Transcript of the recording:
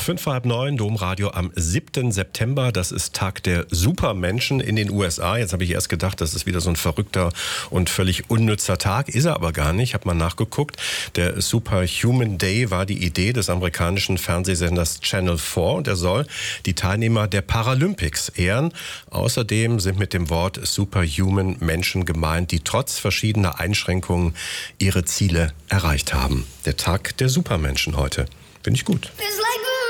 8:55, Domradio am 7. September. Das ist Tag der Supermenschen in den USA. Jetzt habe ich erst gedacht, das ist wieder so ein verrückter und völlig unnützer Tag. Ist er aber gar nicht. Ich habe mal nachgeguckt. Der Superhuman Day war die Idee des amerikanischen Fernsehsenders Channel 4 und er soll die Teilnehmer der Paralympics ehren. Außerdem sind mit dem Wort Superhuman Menschen gemeint, die trotz verschiedener Einschränkungen ihre Ziele erreicht haben. Der Tag der Supermenschen heute. Finde ich gut.